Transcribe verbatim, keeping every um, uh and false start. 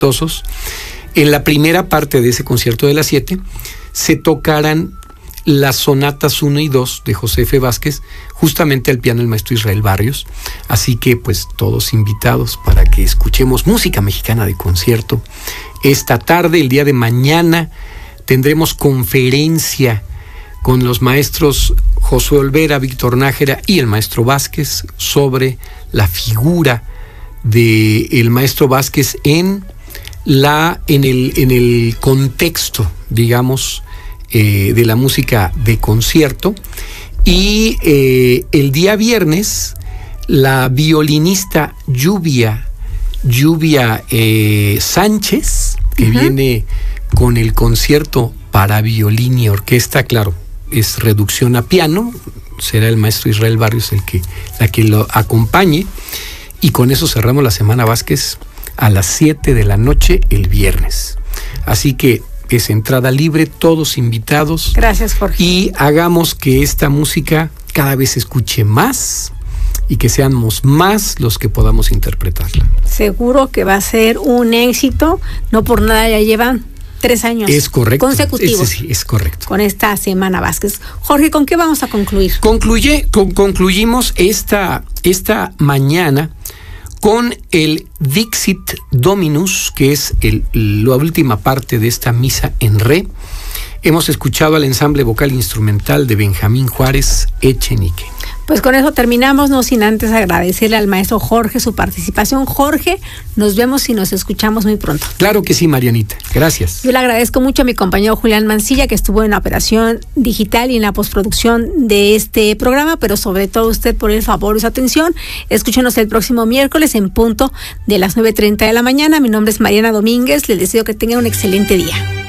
en la primera parte de ese concierto de las siete se tocarán las sonatas uno y dos de José F. Vázquez, justamente al piano el maestro Israel Barrios. Así que pues todos invitados para que escuchemos música mexicana de concierto. Esta tarde, el día de mañana, tendremos conferencia con los maestros Josué Olvera, Víctor Nájera y el maestro Vázquez sobre la figura del maestro Vázquez en la en el en el contexto, digamos, eh, de la música de concierto. Y eh, el día viernes la violinista Lluvia Lluvia eh, Sánchez, que uh-huh. viene con el concierto para violín y orquesta, claro, es reducción a piano, será el maestro Israel Barrios el que, la que lo acompañe, y con eso cerramos la Semana Vázquez a las siete de la noche el viernes. Así que es entrada libre, todos invitados. Gracias, Jorge. Y hagamos que esta música cada vez se escuche más y que seamos más los que podamos interpretarla. Seguro que va a ser un éxito, no por nada ya llevan tres años es correcto, consecutivos. Es, sí, es correcto. Con esta Semana Vázquez. Jorge, ¿con qué vamos a concluir? Concluye, con, concluimos esta, esta mañana con el Dixit Dominus, que es el, la última parte de esta misa en re. Hemos escuchado al ensamble vocal instrumental de Benjamín Juárez Echenique. Pues con eso terminamos, no sin antes agradecerle al maestro Jorge su participación. Jorge, nos vemos y nos escuchamos muy pronto. Claro que sí, Marianita. Gracias. Yo le agradezco mucho a mi compañero Julián Mancilla, que estuvo en la operación digital y en la postproducción de este programa, pero sobre todo usted por el favor y su atención. Escúchenos el próximo miércoles en punto de las nueve treinta de la mañana. Mi nombre es Mariana Domínguez. Les deseo que tengan un excelente día.